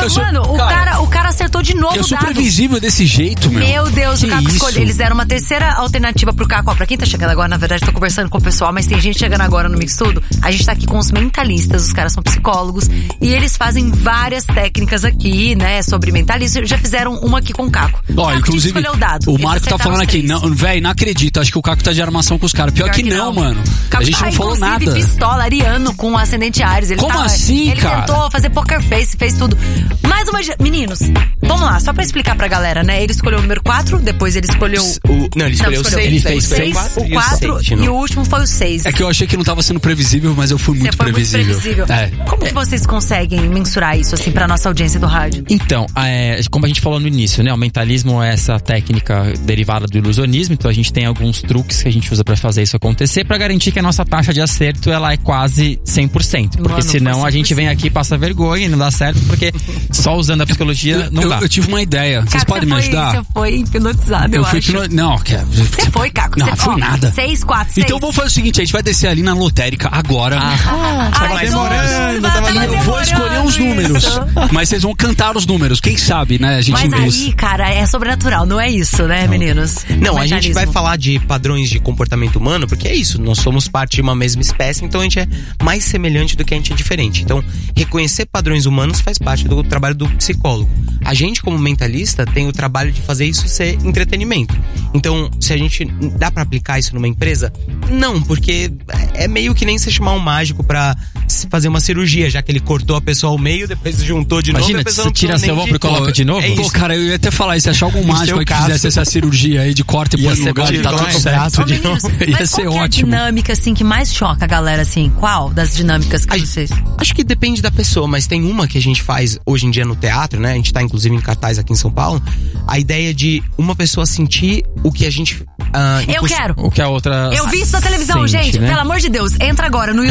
Mano, o cara acertou de novo o dado. Eu sou previsível desse jeito, meu. Meu Deus, o Caco escolheu. Eles deram uma terceira alternativa pro Caco. Ó, pra quem tá chegando agora, na verdade, tô conversando com o pessoal, mas tem gente chegando agora no Mix Tudo. A gente tá aqui com os mentalistas, os caras são psicólogos, e eles fazem várias técnicas aqui, né, sobre mentalismo. Já fizeram uma aqui com o Caco. Ó, inclusive, o Marco tá falando aqui, não acredito, acho que o Caco tá de armação com os caras. Pior que não, mano. Caco a gente não falou nada. Pistola, Ariano com ascendente Ares. Ele Como assim, ele cara? Ele tentou fazer poker face, fez tudo. Mais uma... Meninos, vamos lá, só pra explicar pra galera, né? Ele escolheu o número 4, depois ele escolheu... Ele escolheu o 6. Ele fez 6, o 4 e o último foi o 6. É que eu achei que não tava sendo previsível, mas eu fui muito previsível. Muito previsível. Como que vocês conseguem mensurar isso, assim, pra nossa audiência do rádio? Então, como a gente falou no início, né? O mentalismo é essa técnica derivada do ilusionismo, então a gente tem alguns truques que a gente usa pra fazer isso acontecer, pra garantir que a nossa taxa de acerto, ela é quase 100%. Porque senão a gente vem aqui e passa vergonha e não dá certo, porque só usando a psicologia não dá. Eu tive uma ideia. Vocês podem me ajudar? Você foi hipnotizado, eu acho. Não, você foi, Caco. Não, foi nada. 6, 4, 6. Então vamos fazer o seguinte, a gente vai descer ali na lotérica agora. Tava demorando. Eu vou escolher os números, mas vocês vão cantar os números. Quem sabe, né? A gente Mas aí, cara, é sobrenatural, não é isso, né, meninos? Não, a gente vai falar de padrões de comportamento humano, porque é isso, nós somos parte de uma mesma espécie, então a gente é mais semelhante do que a gente é diferente. Então, reconhecer padrões humanos faz parte do trabalho do psicólogo. A gente, como mentalista, tem o trabalho de fazer isso ser entretenimento. Então, se a gente dá pra aplicar isso numa empresa? Não, porque é meio que nem você chamar um mágico pra fazer uma cirurgia, já que ele cortou a pessoa ao meio, depois juntou de novo. Imagina, você tira seu ombro e coloca de novo? Pô, cara, eu ia até falar, se achar algum mágico aí que fizesse essa cirurgia aí de corte e põe no lugar, tá tudo certo. Ia ser ótimo. Qual é a dinâmica, assim, que mais choca a galera, assim? Qual das dinâmicas que vocês... Acho que depende da pessoa, mas tem uma que a gente faz hoje em dia no teatro, né? A gente tá inclusive em cartaz aqui em São Paulo. A ideia de uma pessoa sentir o que a gente... eu quero! O que a outra... Eu vi isso na televisão, sente, gente. Né? Pelo amor de Deus, entra agora no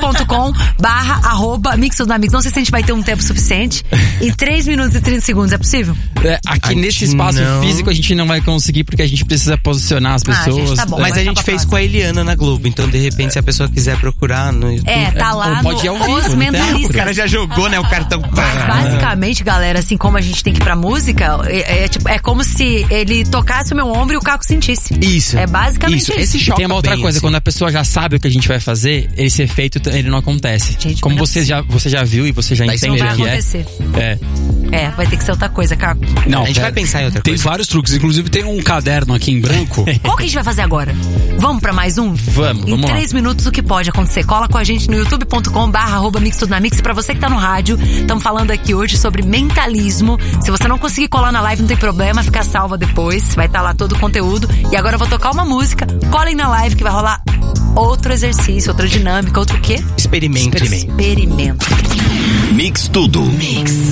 youtube.com/@mixtudamix. Não sei se a gente vai ter um tempo suficiente. Em 3 minutos e 30 segundos, é possível? Aqui nesse espaço físico a gente não vai conseguir, porque a gente precisa posicionar as pessoas. Gente, tá bom, mas a gente fez com a Eliana na Globo, então de repente se a pessoa quiser procurar no YouTube... tá lá pode ir ao vivo, Os Mentalistas. O cara já jogou, né, o cartão. Mas basicamente, galera, assim como a gente tem que ir pra música, é como se ele tocasse o meu ombro e o Caco sentisse. Isso. É basicamente isso. Esse choque. Tem uma outra coisa, quando a pessoa já sabe o que a gente vai fazer, esse efeito ele não acontece. Gente, como você já viu e você já entende não vai o que acontecer. Vai ter que ser outra coisa, Caco. Não, a gente vai pensar em outra tem coisa. vários truques, inclusive tem um caderno aqui em branco. Qual que a gente vai fazer agora? Vamos pra mais um? Vamos Em 3 minutos o que pode acontecer. Cola com a gente no youtube.com/mixtudamix. Pra você que tá no rádio, estamos falando aqui hoje sobre mentalismo. Se você não conseguir colar na live, não tem problema, fica salva depois. Vai estar lá todo o conteúdo. E agora eu vou tocar uma música. Colhem na live que vai rolar outro exercício, outra dinâmica, outro quê? Experimento. Experimento. Mix Tudo. Mix.